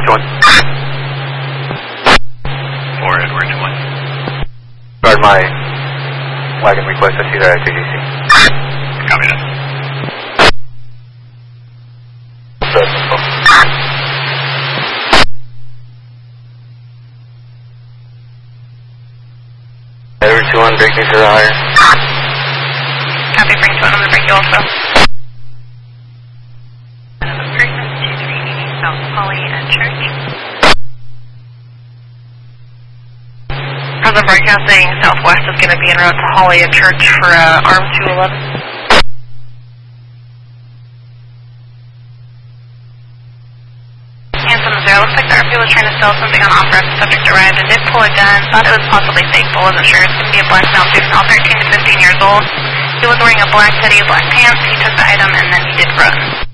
2-1. 4 Edward 1. Guard my wagon request. I see that at JGC. Copy that. Edward 2-1, break me to the higher. Copy, bring 2-1, I'm going to break you also. South Holly and Church. As of broadcasting, Southwest is going to be en route to Holly and Church for ARM 211. Handsome 0, looks like the RP was trying to sell something on off-road. The subject arrived and did pull a gun, thought it was possibly fake, but wasn't sure. It's going to be a black male, juvenile, 13 to 15 years old. He was wearing a black hoodie, black pants. He took the item and then he did run.